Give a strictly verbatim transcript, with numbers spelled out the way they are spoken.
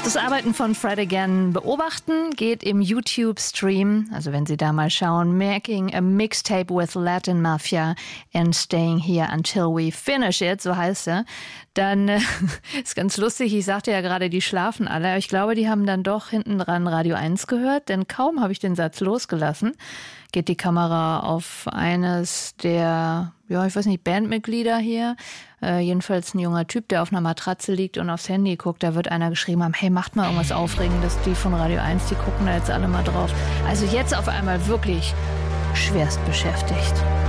Das Arbeiten von Fred Again beobachten geht im YouTube-Stream, also wenn Sie da mal schauen, Making a Mixtape with Latin Mafia and Staying Here Until We Finish It, so heißt er, dann äh, ist ganz lustig, ich sagte ja gerade, die schlafen alle, aber ich glaube, die haben dann doch hinten dran Radio eins gehört, denn kaum habe ich den Satz losgelassen, geht die Kamera auf eines der, ja, ich weiß nicht, Bandmitglieder hier, äh, jedenfalls ein junger Typ, der auf einer Matratze liegt und aufs Handy guckt. Da wird einer geschrieben haben, hey, macht mal irgendwas Aufregendes, die von Radio eins, die gucken da jetzt alle mal drauf. Also jetzt auf einmal wirklich schwerst beschäftigt.